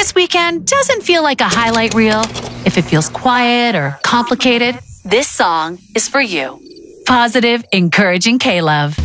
this weekend doesn't feel like a highlight reel, if it feels quiet or complicated, this song is for you. Positive, encouraging K-Love.